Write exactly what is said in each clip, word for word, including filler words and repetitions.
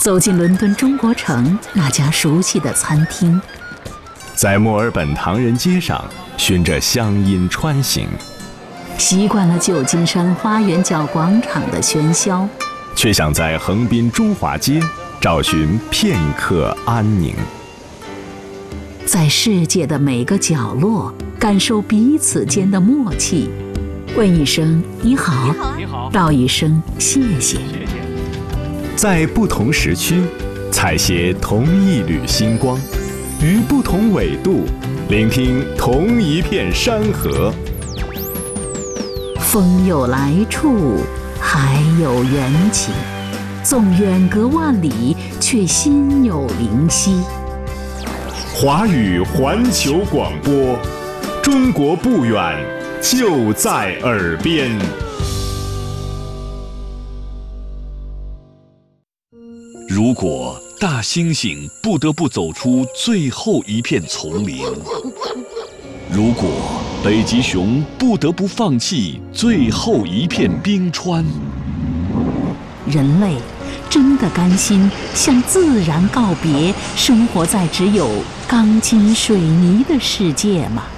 走进伦敦中国城那家熟悉的餐厅， 在墨尔本唐人街上循着乡音穿行， 习惯了旧金山花园角广场的喧嚣， 却想在横滨中华街找寻片刻安宁。 在世界的每个角落感受彼此间的默契，问一声你好， 你好， 道一声谢谢。 在不同时区采撷同一缕星光，于不同纬度聆听同一片山河。 风有来处，海有缘起，纵远隔万里，却心有灵犀。 华语环球广播，中国不远，就在耳边。 如果大猩猩不得不走出最后一片丛林，如果北极熊不得不放弃最后一片冰川， 人类真的甘心向自然告别，生活在只有钢筋水泥的世界吗？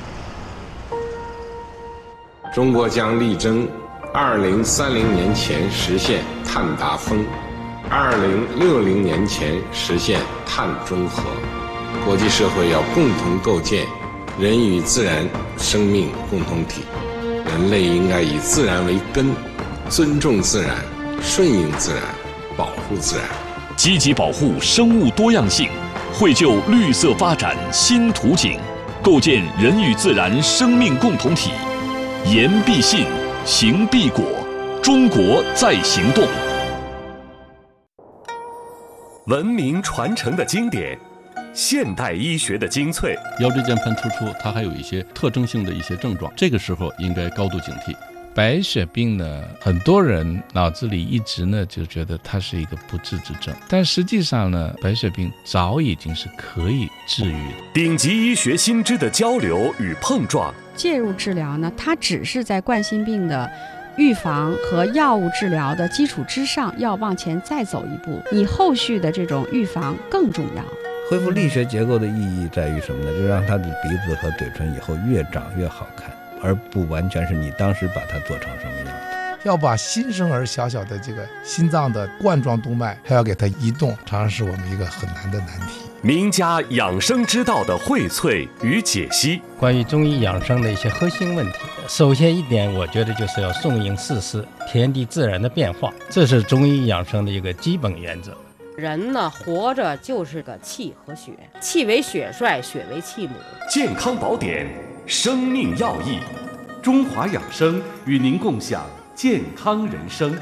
中国将力争二零三零年前实现碳达峰，二零六零年前实现碳中和。国际社会要共同构建人与自然生命共同体，人类应该以自然为根，尊重自然，顺应自然，保护自然， 积极保护生物多样性，绘就绿色发展新图景，构建人与自然生命共同体。言必信，行必果，中国在行动。 文明传承的经典，现代医学的精粹。 腰椎间盘突出它还有一些特征性的一些症状，这个时候应该高度警惕。白血病呢，很多人脑子里一直呢就觉得它是一个不治之症，但实际上呢，白血病早已经是可以治愈的。 顶级医学新知的交流与碰撞， 介入治疗呢，它只是在冠心病的预防和药物治疗的基础之上，要往前再走一步，你后续的这种预防更重要。 恢复力学结构的意义在于什么呢？就是让他的鼻子和嘴唇以后越长越好看，而不完全是你当时把它做成什么样的。 要把新生儿小小的这个心脏的冠状动脉还要给它移动，常常是我们一个很难的难题。 名家养生之道的荟萃与解析， 关于中医养生的一些核心问题，首先一点，我觉得就是要顺应四时，天地自然的变化，这是中医养生的一个基本原则。 人呢，活着就是个气和血，气为血帅，血为气母。 健康宝典，生命要义，中华养生与您共享健康人生。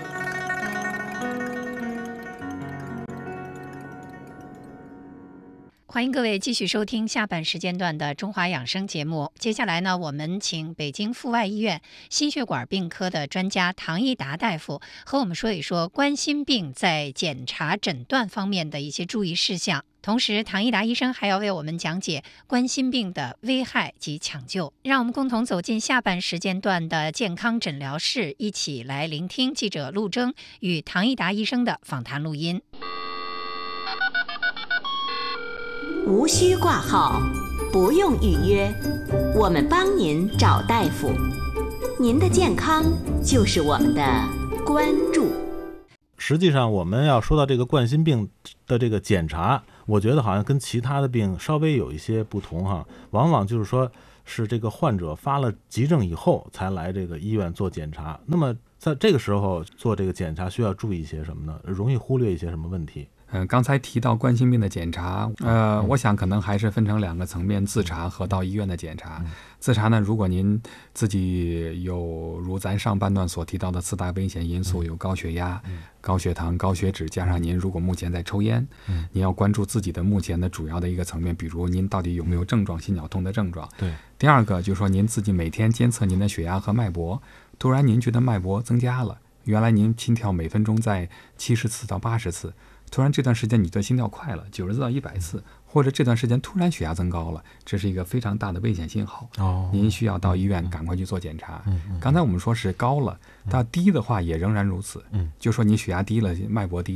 欢迎各位继续收听下半时间段的中华养生节目。接下来呢，我们请北京阜外医院心血管病科的专家唐一达大夫和我们说一说冠心病在检查诊断方面的一些注意事项。同时，唐一达医生还要为我们讲解冠心病的危害及抢救。让我们共同走进下半时间段的健康诊疗室，一起来聆听记者陆征与唐一达医生的访谈录音。 无需挂号，不用预约，我们帮您找大夫。您的健康就是我们的关注。 实际上我们要说到这个冠心病的这个检查，我觉得好像跟其他的病稍微有一些不同哈，往往就是说是这个患者发了急症以后才来这个医院做检查。那么在这个时候做这个检查需要注意一些什么呢？容易忽略一些什么问题？ 嗯、呃，刚才提到冠心病的检查，呃，嗯、我想可能还是分成两个层面，自查和到医院的检查。嗯、自查呢，如果您自己有如咱上半段所提到的四大危险因素，有高血压、嗯、高血糖、高血脂，加上您如果目前在抽烟，嗯，您要关注自己的目前的主要的一个层面，比如您到底有没有症状，心绞痛的症状。 对。 第二个就是说您自己每天监测您的血压和脉搏，突然您觉得脉搏增加了，原来您心跳每分钟在七十次到八十次。突然这段时间你的心跳快了九十次到一百次，或者这段时间突然血压增高了，这是一个非常大的危险信号。哦，您需要到医院赶快去做检查。嗯嗯、刚才我们说是高了，到低的话也仍然如此。嗯，就说你血压低了，脉搏低了，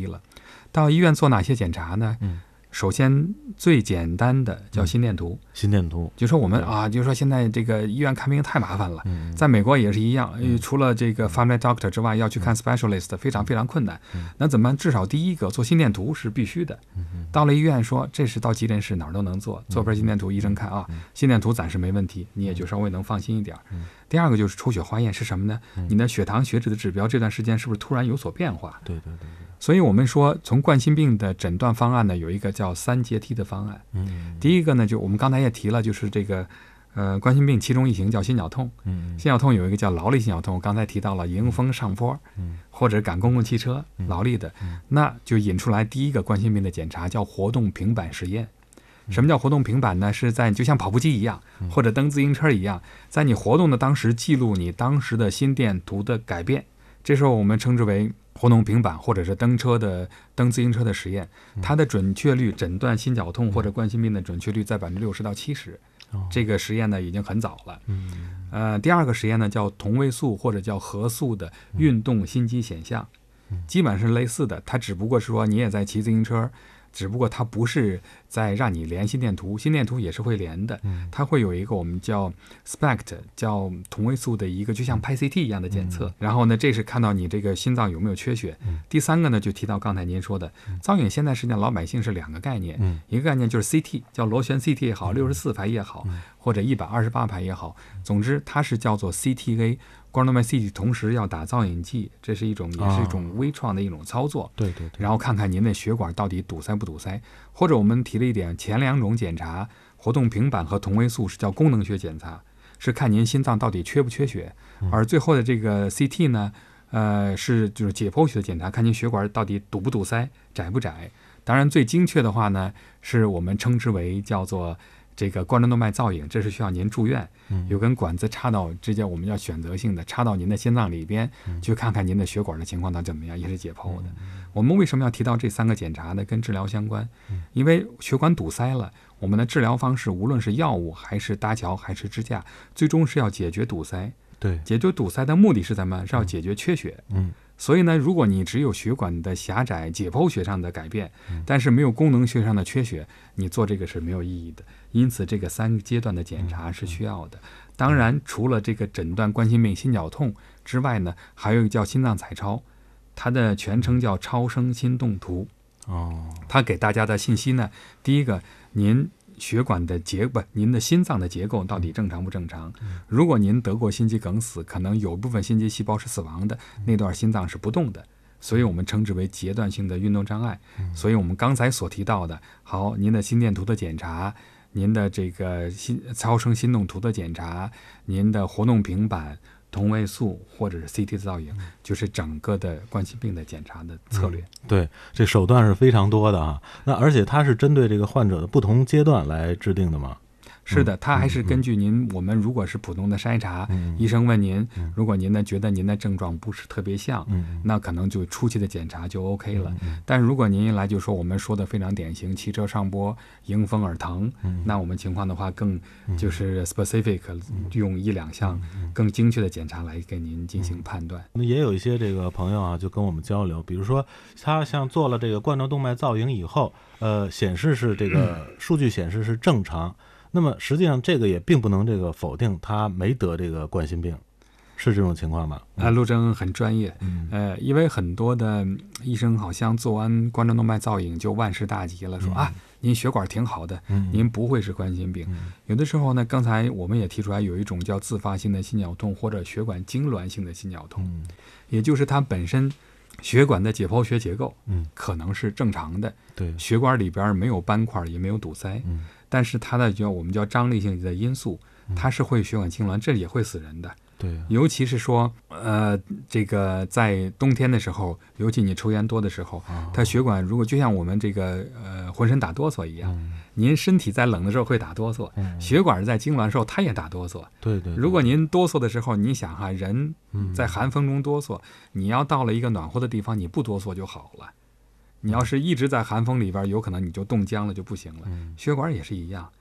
到医院做哪些检查呢？ 嗯， 首先最简单的叫心电图。 嗯、心电图， 就说我们啊，就说现在这个医院看病太麻烦了， 嗯、 在美国也是一样，嗯、除了这个 family doctor 之外，要去看 specialist 非常非常困难。 嗯、 那怎么办？至少第一个做心电图是必须的。 嗯、 到了医院说这是到急诊室哪儿都能做，做份心电图，医生看啊， 嗯、 心电图暂时没问题，你也就稍微能放心一点。 嗯、 第二个就是抽血化验是什么呢？ 嗯、 你的血糖、血脂的指标这段时间是不是突然有所变化？ 对对对对。 所以我们说，从冠心病的诊断方案呢，有一个叫三阶梯的方案。 嗯， 第一个呢，就我们刚才也提了，就是这个，呃，冠心病其中一型叫心绞痛。 嗯， 心绞痛有一个叫劳力心绞痛，刚才提到了迎风上坡， 嗯， 或者赶公共汽车， 嗯、 劳力的， 嗯， 那就引出来第一个冠心病的检查，叫活动平板实验。什么叫活动平板呢？是在就像跑步机一样，或者蹬自行车一样，在你活动的当时记录你当时的心电图的改变。这时候我们称之为活动平板，或者是蹬车的蹬自行车的实验，它的准确率诊断心绞痛或者冠心病的准确率在百分之六十到七十。这个实验呢已经很早了。呃，第二个实验呢叫同位素或者叫合素的运动心肌显像，基本上是类似的，它只不过是说你也在骑自行车。只不过它不是在让你连心电图，心电图也是会连的，它会有一个我们叫 S P E C T 叫同位素的一个就像拍 C T 一样的检测，然后呢这是看到你这个心脏有没有缺血。第三个呢就提到刚才您说的造影，现在实际上老百姓是两个概念，一个概念就是 C T 叫螺旋 C T 也好，六十四排也好，或者一百二十八排也好，总之它是叫做 C T A光动脉 C T 同时要打造影剂，这是一种也是一种微创的一种操作。 对对对。 然后看看您的血管到底堵塞不堵塞，或者我们提了一点，前两种检查，活动平板和同位素是叫功能学检查，是看您心脏到底缺不缺血，而最后的这个 C T 呢，呃，是就是解剖学的检查，看您血管到底堵不堵塞，窄不窄。当然最精确的话呢，是我们称之为叫做这个冠状动脉造影，这是需要您住院，有根管子插到直接我们要选择性的插到您的心脏里边，去看看您的血管的情况到底怎么样，也是解剖的。我们为什么要提到这三个检查呢？跟治疗相关，因为血管堵塞了，我们的治疗方式无论是药物还是搭桥还是支架，最终是要解决堵塞。 对， 解决堵塞的目的是什么？是要解决缺血。 嗯。 所以呢，如果你只有血管的狭窄、解剖学上的改变，但是没有功能学上的缺血，你做这个是没有意义的。因此，这个三个阶段的检查是需要的。当然，除了这个诊断冠心病、心绞痛之外呢，还有一个叫心脏彩超，它的全称叫超声心动图。 哦， 它给大家的信息呢，第一个，您血管的结不，您的心脏的结构到底正常不正常？如果您得过心肌梗死，可能有部分心肌细胞是死亡的，那段心脏是不动的，所以我们称之为阶段性的运动障碍。所以我们刚才所提到的，好，您的心电图的检查，您的这个心超声心动图的检查，您的活动平板、同位素或者是 C T 造影，就是整个的冠心病的检查的策略。 嗯、对，这手段是非常多的啊。那而且它是针对这个患者的不同阶段来制定的吗？ 是的，它还是根据您，我们如果是普通的筛查， 嗯、 医生问您，如果您呢觉得您的症状不是特别像， 嗯、 那可能就初期的检查就 OK 了。 嗯、 但是如果您一来就说我们说的非常典型，骑车上坡迎风而疼， 嗯、 那我们情况的话更就是 specific，、嗯、用一两项更精确的检查来给您进行判断。 那、嗯、也有一些这个朋友啊，就跟我们交流，比如说他像做了这个冠状动脉造影以后，呃，显示是这个数据显示是正常。那么实际上这个也并不能这个否定他没得这个冠心病，是这种情况吗？ 啊，陆征很专业， 嗯、 呃，因为很多的医生好像做完冠状动脉造影就万事大吉了，说、 嗯、 啊，您血管挺好的， 嗯、 您不会是冠心病。 嗯、 有的时候呢，刚才我们也提出来，有一种叫自发性的心绞痛或者血管痉挛性的心绞痛， 嗯、 也就是它本身血管的解剖学结构， 嗯， 可能是正常的， 对， 血管里边没有斑块，也没有堵塞， 嗯， 但是它的叫我们叫张力性的因素，它是会血管痉挛，这也会死人的。 对， 尤其是说，呃，这个在冬天的时候，尤其你抽烟多的时候， 哦、 它血管如果就像我们这个呃浑身打哆嗦一样， 嗯、 您身体在冷的时候会打哆嗦， 嗯、 血管在痉挛的时候它也打哆嗦。 对 对, 对。 如果您哆嗦的时候，你想哈，人在寒风中哆嗦，嗯、你要到了一个暖和的地方，你不哆嗦就好了。你要是一直在寒风里边，有可能你就冻僵了，就不行了。 嗯、 血管也是一样，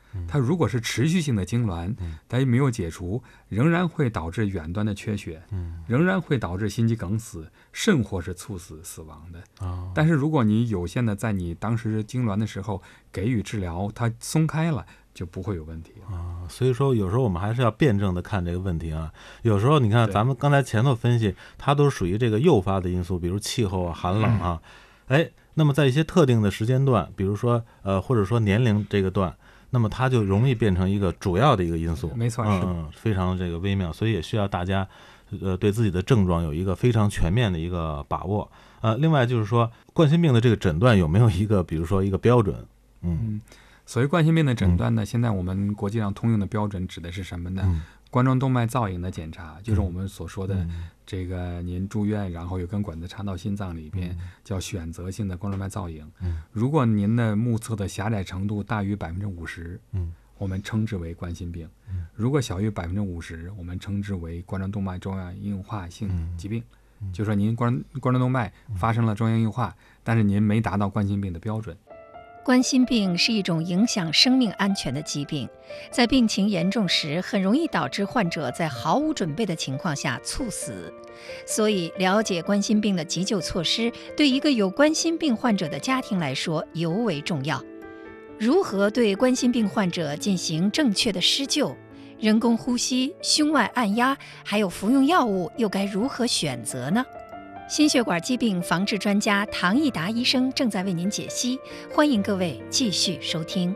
它如果是持续性的痉挛，它没有解除，仍然会导致远端的缺血，仍然会导致心肌梗死，甚或是猝死死亡的。 哦、 但是如果你有限的在你当时痉挛的时候给予治疗，它松开了，就不会有问题啊。所以说有时候我们还是要辩证的看这个问题啊。有时候你看咱们刚才前头分析，它都是属于这个诱发的因素，比如气候啊、寒冷啊，哎、嗯，那么在一些特定的时间段，比如说呃或者说年龄这个段，那么它就容易变成一个主要的一个因素。 没错， 嗯嗯，非常这个微妙，所以也需要大家呃对自己的症状有一个非常全面的一个把握。呃，另外就是说冠心病的这个诊断有没有一个比如说一个标准？嗯。 嗯，所谓冠心病的诊断呢，嗯、现在我们国际上通用的标准指的是什么呢？嗯、冠状动脉造影的检查，就是我们所说的这个您住院，然后有根管子插到心脏里边，嗯、叫选择性的冠状动脉造影。嗯、如果您的目测的狭窄程度大于百分之五十，嗯，我们称之为冠心病；嗯、如果小于百分之五十，我们称之为冠状动脉粥样硬化性疾病。嗯、就说您冠冠状动脉发生了粥样硬化，但是您没达到冠心病的标准。 冠心病是一种影响生命安全的疾病，在病情严重时，很容易导致患者在毫无准备的情况下猝死。所以，了解冠心病的急救措施，对一个有冠心病患者的家庭来说尤为重要。如何对冠心病患者进行正确的施救？人工呼吸、胸外按压，还有服用药物，又该如何选择呢？心血管疾病防治专家唐益达医生正在为您解析，欢迎各位继续收听。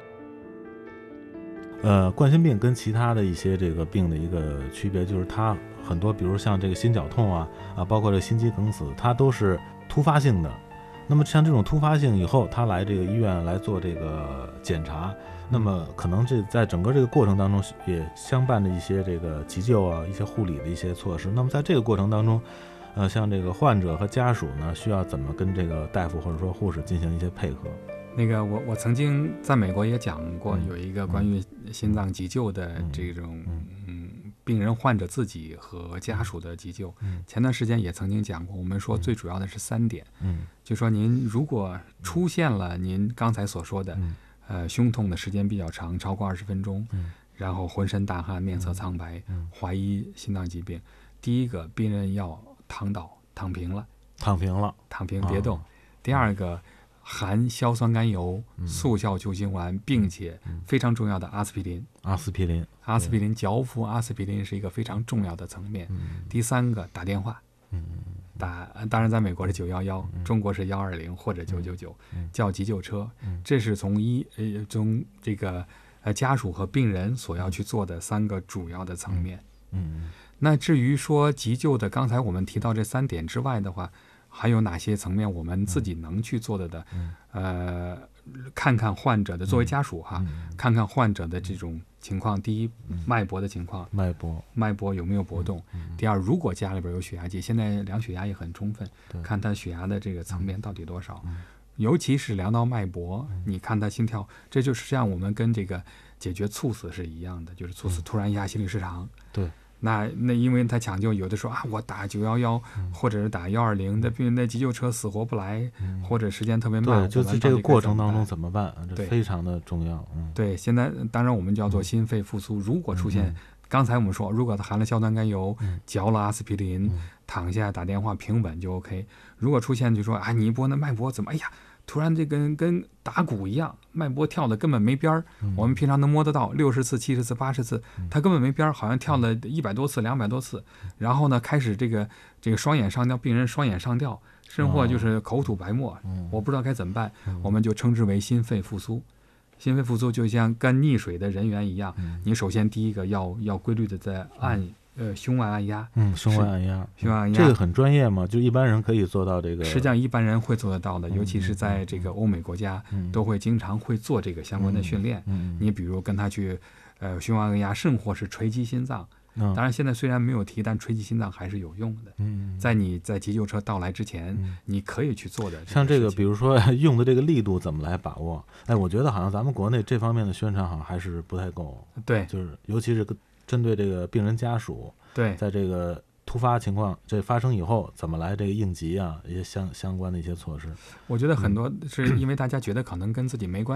呃，冠心病跟其他的一些这个病的一个区别，就是它很多，比如像这个心绞痛啊啊，包括这个心肌梗死，它都是突发性的。那么像这种突发性以后，他来这个医院来做这个检查，那么可能这在整个这个过程当中也相伴着一些这个急救啊、一些护理的一些措施。那么在这个过程当中，呃，像这个患者和家属呢，需要怎么跟这个大夫或者说护士进行一些配合？ 那个我我曾经在美国也讲过，有一个关于心脏急救的这种嗯病人患者自己和家属的急救。前段时间也曾经讲过，我们说最主要的是三点，嗯，就说您如果出现了您刚才所说的，呃，胸痛的时间比较长，超过二十分钟，然后浑身大汗、面色苍白，怀疑心脏疾病，第一个病人要躺倒躺平了， 躺平了， 躺平别动。第二个，含硝酸甘油、速效救心丸，并且非常重要的阿司匹林。 阿司匹林， 阿司匹林，嚼服阿司匹林是一个非常重要的层面。第三个，打电话，打当然在美国是九一一，中国是一二零或者九九九，叫急救车。这是从医呃从这个呃家属和病人所要去做的三个主要的层面。嗯。那至于说急救的，刚才我们提到这三点之外的话，还有哪些层面我们自己能去做的的？嗯、呃，看看患者的，作为家属哈，嗯、看看患者的这种情况。第一，脉搏的情况， 脉搏， 脉搏有没有搏动？嗯、第二，如果家里边有血压计，现在量血压也很充分，看他血压的这个层面到底多少。嗯、尤其是量到脉搏，嗯、你看他心跳，这就是像我们跟这个解决猝死是一样的，就是猝死突然一下心律失常。 对。 那那因为他抢救，有的说啊，我打九一一、嗯、或者是打一二零的病人，那急救车死活不来，嗯、或者时间特别慢， 对，就是这个过程当中怎么办？这非常的重要。嗯、 对，现在当然我们叫做心肺复苏。嗯、如果出现、嗯、刚才我们说，如果他含了硝酸甘油，嗯、嚼了阿司匹林，嗯、躺下打电话平稳就 OK。如果出现就说啊，你一波那脉搏怎么？哎呀！突然这跟跟打鼓一样，脉搏跳的根本没边儿。嗯、我们平常能摸得到六十次、七十次、八十次，他根本没边儿，好像跳了一百多次、两百多次。然后呢，开始这个这个双眼上吊，病人双眼上吊，甚或就是口吐白沫，哦、我不知道该怎么办，嗯、我们就称之为心肺复苏。心肺复苏就像干溺水的人员一样，嗯、你首先第一个要要规律的在按。嗯呃，胸外按压， 嗯，胸外按压， 胸外按压， 这个很专业吗？就一般人可以做到这个？ 实际上，一般人会做得到的，嗯、尤其是在这个欧美国家，嗯、都会经常会做这个相关的训练。嗯嗯、你比如跟他去，呃，胸外按压，甚或是锤击心脏。嗯、当然，现在虽然没有提，但锤击心脏还是有用的。嗯，在你在急救车到来之前，嗯、你可以去做的。 像这个，比如说用的这个力度怎么来把握？哎，我觉得好像咱们国内这方面的宣传好像还是不太够。 对， 就是尤其是针对这个病人家属。 对， 在这个突发情况这发生以后，怎么来这个应急啊？一些相相关的一些措施， 我觉得很多是因为大家觉得可能跟自己没关系，嗯、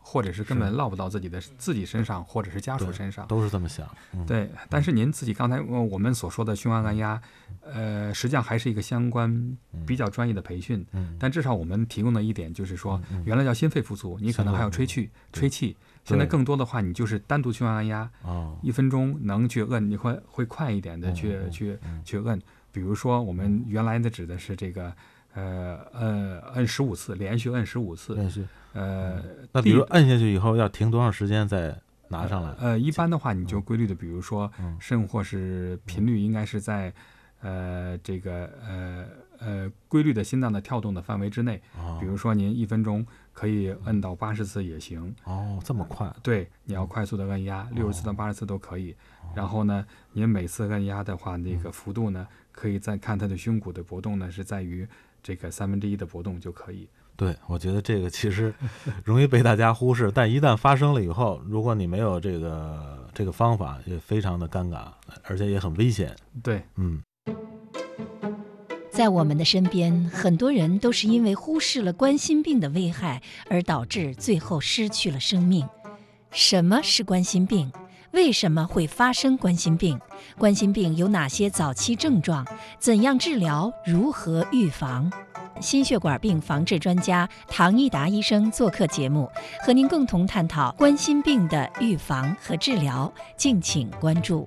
或者是根本落不到自己的自己身上，或者是家属身上， 都是这么想。嗯、 对，但是您自己刚才我们所说的胸按按压，呃，实际上还是一个相关比较专业的培训。嗯、但至少我们提供的一点就是说，嗯、原来叫心肺复苏，你可能还要吹气、吹气。现在更多的话，你就是单独胸按按压，哦、一分钟能去摁，你会会快一点的去、嗯、去、嗯、去摁。比如说，我们原来的指的是这个。呃呃，摁十五次，连续摁十五次。 连续。 呃， 那比如摁下去以后要停多长时间再拿上来？ 呃，呃一般的话你就规律的，比如说甚或是频率应该是在呃这个呃呃规律的心脏的跳动的范围之内。哦、比如说您一分钟可以摁到八十次也行。 哦，这么快？ 对，你要快速的摁压，六十次到八十次都可以。哦、然后呢，您每次摁压的话，那个幅度呢，可以再看它的胸骨的搏动呢，是在于。这个三分之一的搏动就可以。 对，我觉得这个其实容易被大家忽视，但一旦发生了以后，如果你没有这个这个方法，也非常的尴尬，而且也很危险。 对， 嗯。 在我们的身边，很多人都是因为忽视了冠心病的危害，而导致最后失去了生命。什么是冠心病？为什么会发生冠心病？冠心病有哪些早期症状？怎样治疗？如何预防？心血管病防治专家唐一达医生做客节目，和您共同探讨冠心病的预防和治疗。敬请关注。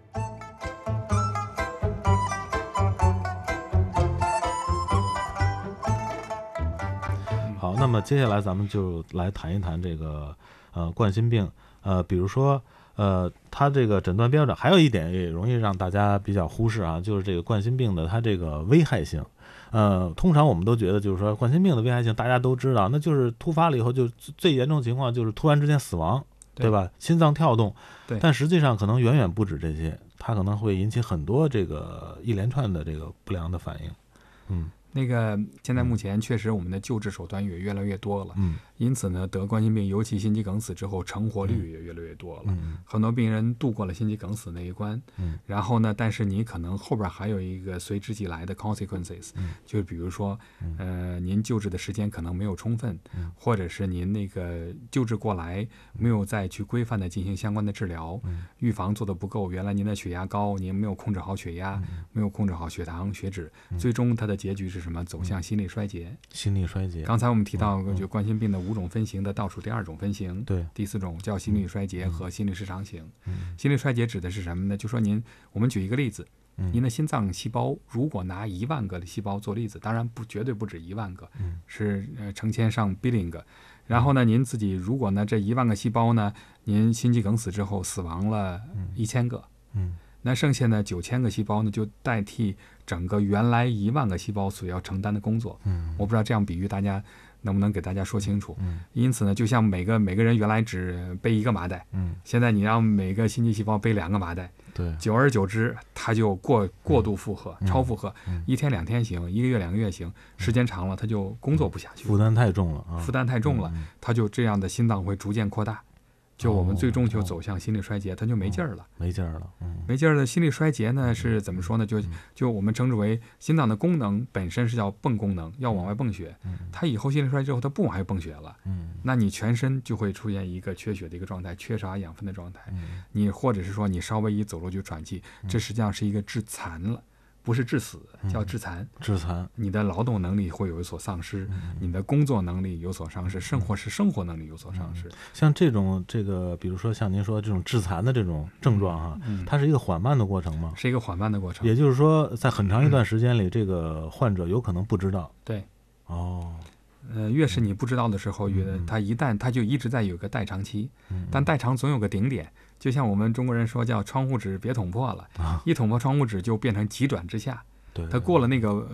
好，那么接下来咱们就来谈一谈这个呃冠心病，呃，比如说。呃，它这个诊断标准还有一点也容易让大家比较忽视啊，就是这个冠心病的它这个危害性。呃，通常我们都觉得就是说冠心病的危害性大家都知道，那就是突发了以后就最严重情况就是突然之间死亡， 对, 对吧？心脏跳动。 对。 但实际上可能远远不止这些，它可能会引起很多这个一连串的这个不良的反应。嗯。 那个现在目前确实我们的救治手段也越来越多了， 嗯， 因此呢，得冠心病，尤其心肌梗死之后，成活率也越来越多了，嗯，很多病人度过了心肌梗死那一关， 嗯， 然后呢，但是你可能后边还有一个随之即来的 consequences， 嗯， 就是比如说，呃，您救治的时间可能没有充分， 嗯， 或者是您那个救治过来没有再去规范的进行相关的治疗， 嗯， 预防做得不够，原来您的血压高，您没有控制好血压， 嗯， 没有控制好血糖、血脂， 嗯， 最终它的结局是什么？走向心力衰竭。 心力衰竭。 刚才我们提到就冠心病的五种分型的倒数第二种分型， 对， 第四种叫心力衰竭和心律失常型。 嗯， 心律衰竭指的是什么呢？就说您，我们举一个例子， 嗯， 您的心脏细胞如果拿一万个的细胞做例子，当然不绝对不止一万个， 嗯， 是呃成千上 billion 个。然后呢，您自己如果呢这一万个细胞呢，您心肌梗死之后死亡了一千个， 嗯， 那剩下呢九千个细胞呢就代替整个原来一万个细胞所要承担的工作。 嗯， 我不知道这样比喻大家能不能给大家说清楚。 嗯， 因此呢，就像每个每个人原来只背一个麻袋， 嗯， 现在你让每个心肌细胞背两个麻袋， 对， 久而久之，它就过过度负荷、 嗯、 超负荷、 嗯， 一天两天行，一个月两个月行，时间长了，它就工作不下去， 负担太重了啊， 负担太重了，它就这样的心脏会逐渐扩大。就我们最终就走向心力衰竭，它就没劲儿了， 没劲儿了，嗯， 没劲儿的心力衰竭呢是怎么说呢？就就我们称之为心脏的功能本身是叫泵功能，要往外泵血，它以后心力衰竭之后它不往外泵血了， 嗯， 那你全身就会出现一个缺血的一个状态，缺少养分的状态，你或者是说你稍微一走路就喘气，这实际上是一个致残了。不是致死，叫致残。 嗯、致残， 你的劳动能力会有所丧失， 嗯、 你的工作能力有所丧失，甚或是生活能力有所丧失。 嗯、像这种这个，比如说像您说这种致残的这种症状哈、 嗯， 它是一个缓慢的过程吗？ 是一个缓慢的过程。 也就是说，在很长一段时间里，嗯、这个患者有可能不知道。 对。 哦。 呃，越是你不知道的时候，越、嗯、它一旦它就一直在有个代偿期， 嗯、 但代偿总有个顶点。就像我们中国人说叫窗户纸别捅破了， 啊、 一捅破窗户纸就变成急转直下。 对， 它过了那个